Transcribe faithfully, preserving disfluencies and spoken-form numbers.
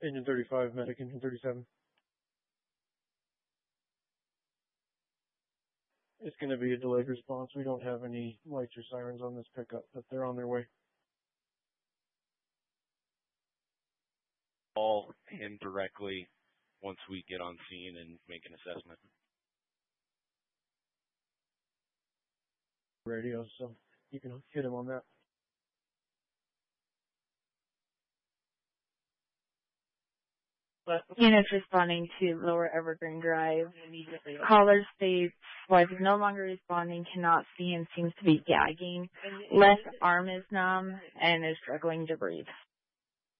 Engine thirty-five, medic engine thirty-seven. It's going to be a delayed response. We don't have any lights or sirens on this pickup, but they're on their way. Call him directly once we get on scene and make an assessment. Radio, so you can hit him on that. Units responding to Lower Evergreen Drive. Caller states, wife is no longer responding, cannot see, and seems to be gagging. Left arm is numb and is struggling to breathe.